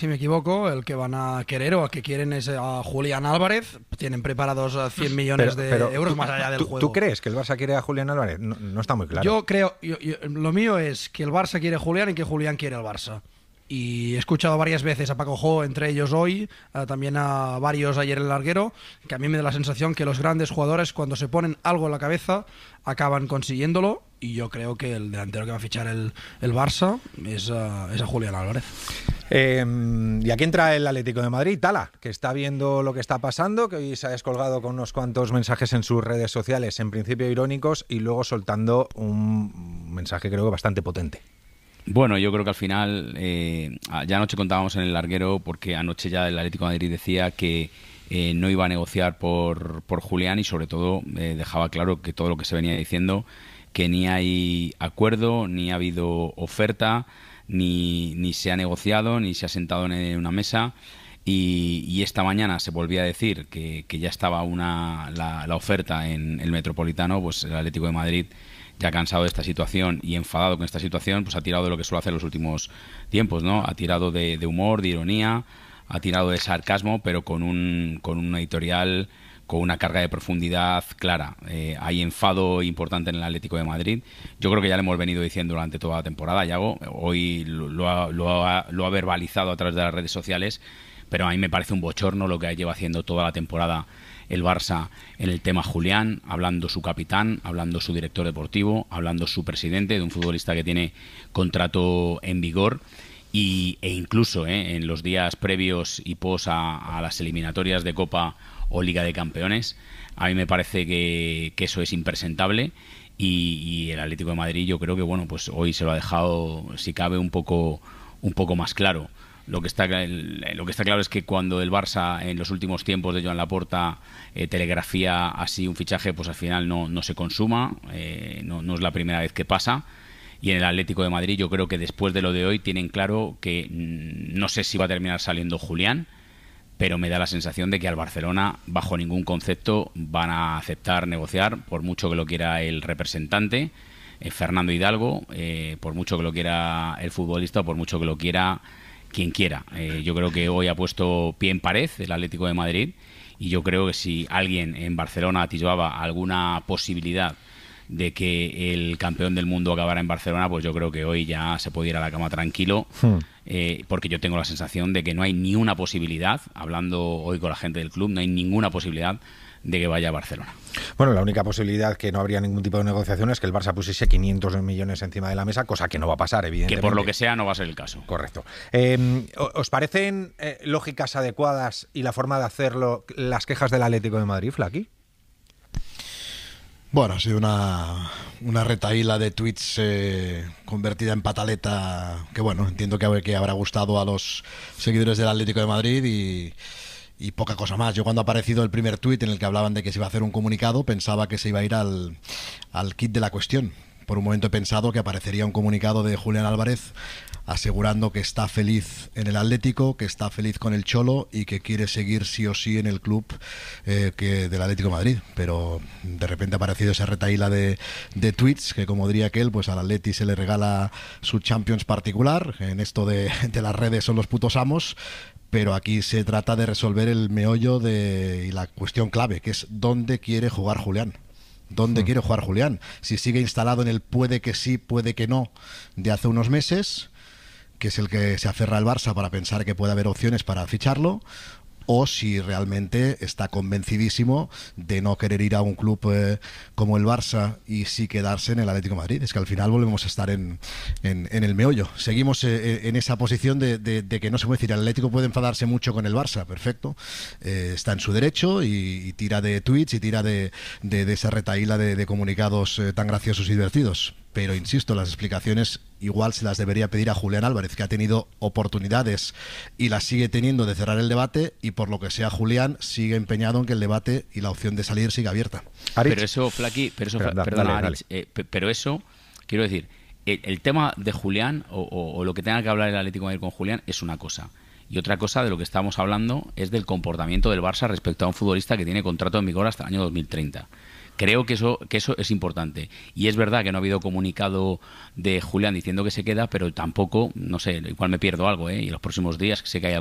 Si me equivoco, el que van a querer o a que quieren es a Julián Álvarez. Tienen preparados 100 millones de euros más allá del juego. ¿Tú crees que el Barça quiere a Julián Álvarez? No, no está muy claro. Yo creo, lo mío es que el Barça quiere a Julián y que Julián quiere al Barça. Y he escuchado varias veces a Paco Jo, entre ellos hoy, también a varios ayer en el larguero, que a mí me da la sensación que los grandes jugadores, cuando se ponen algo en la cabeza, acaban consiguiéndolo. Y yo creo que el delantero que va a fichar el Barça es a Julián Álvarez. Y aquí entra el Atlético de Madrid, Tala, que está viendo lo que está pasando, que hoy se ha descolgado con unos cuantos mensajes en sus redes sociales, en principio irónicos, y luego soltando un mensaje creo que bastante potente. Bueno, yo creo que al final, ya anoche contábamos en el larguero, porque anoche ya el Atlético de Madrid decía que no iba a negociar por Julián y sobre todo dejaba claro que todo lo que se venía diciendo, que ni hay acuerdo, ni ha habido oferta, ni se ha negociado, ni se ha sentado en una mesa. Y esta mañana se volvía a decir que ya estaba la oferta en el Metropolitano. Pues el Atlético de Madrid, ya cansado de esta situación y enfadado con esta situación, pues ha tirado de lo que suele hacer en los últimos tiempos, ¿no? Ha tirado de humor, de ironía, ha tirado de sarcasmo, pero con un editorial con una carga de profundidad clara. Hay enfado importante en el Atlético de Madrid. Yo creo que ya lo hemos venido diciendo durante toda la temporada, Yago. Hoy lo ha verbalizado a través de las redes sociales, pero a mí me parece un bochorno lo que lleva haciendo toda la temporada el Barça en el tema Julián, hablando su capitán, hablando su director deportivo, hablando su presidente, de un futbolista que tiene contrato en vigor. E incluso en los días previos y pos a las eliminatorias de Copa o Liga de Campeones, a mí me parece que eso es impresentable. Y el Atlético de Madrid, yo creo que bueno, pues hoy se lo ha dejado, si cabe, un poco más claro. Lo que está claro es que cuando el Barça en los últimos tiempos de Joan Laporta telegrafía así un fichaje, pues al final no se consuma, no es la primera vez que pasa. Y en el Atlético de Madrid yo creo que después de lo de hoy tienen claro que no sé si va a terminar saliendo Julián, pero me da la sensación de que al Barcelona bajo ningún concepto van a aceptar negociar, por mucho que lo quiera el representante, Fernando Hidalgo, por mucho que lo quiera el futbolista o por mucho que lo quiera quien quiera. Yo creo que hoy ha puesto pie en pared el Atlético de Madrid y yo creo que si alguien en Barcelona atisbaba alguna posibilidad de que el campeón del mundo acabara en Barcelona, pues yo creo que hoy ya se puede ir a la cama tranquilo, porque yo tengo la sensación de que no hay ni una posibilidad, hablando hoy con la gente del club, no hay ninguna posibilidad de que vaya a Barcelona. Bueno, la única posibilidad que no habría ningún tipo de negociación es que el Barça pusiese 500 millones encima de la mesa, cosa que no va a pasar, evidentemente. Que por lo que sea no va a ser el caso. Correcto. ¿Os parecen lógicas, adecuadas y la forma de hacerlo las quejas del Atlético de Madrid, Flaqui? Bueno, ha sido una retahíla de tweets convertida en pataleta que, bueno, entiendo que habrá gustado a los seguidores del Atlético de Madrid y poca cosa más. Yo cuando ha aparecido el primer tuit en el que hablaban de que se iba a hacer un comunicado, pensaba que se iba a ir al kit de la cuestión. Por un momento he pensado que aparecería un comunicado de Julián Álvarez asegurando que está feliz en el Atlético, que está feliz con el Cholo y que quiere seguir sí o sí en el club del Atlético de Madrid. Pero de repente ha aparecido esa retahíla de tweets que, como diría aquel, pues al Atleti se le regala su Champions particular. En esto de las redes son los putos amos. Pero aquí se trata de resolver el meollo y la cuestión clave, que es ¿dónde quiere jugar Julián? ¿Dónde quiere jugar Julián? Si sigue instalado en el puede que sí, puede que no de hace unos meses, que es el que se aferra al Barça para pensar que puede haber opciones para ficharlo, o si realmente está convencidísimo de no querer ir a un club como el Barça y sí quedarse en el Atlético de Madrid. Es que al final volvemos a estar en el meollo. Seguimos en esa posición de que no se puede decir, el Atlético puede enfadarse mucho con el Barça, perfecto, está en su derecho y tira de tweets y tira de esa retahíla de comunicados tan graciosos y divertidos. Pero insisto, las explicaciones igual se las debería pedir a Julián Álvarez, que ha tenido oportunidades y las sigue teniendo de cerrar el debate, y por lo que sea Julián sigue empeñado en que el debate y la opción de salir siga abierta. Arich. Pero eso, Flaqui, perdona, dale. Arich, pero eso, quiero decir, el tema de Julián o lo que tenga que hablar el Atlético de Madrid con Julián es una cosa. Y otra cosa de lo que estamos hablando es del comportamiento del Barça respecto a un futbolista que tiene contrato en vigor hasta el año 2030. creo que eso es importante. Y es verdad que no ha habido comunicado de Julián diciendo que se queda, pero tampoco, no sé, igual me pierdo algo, ¿eh? Y en los próximos días sé que hay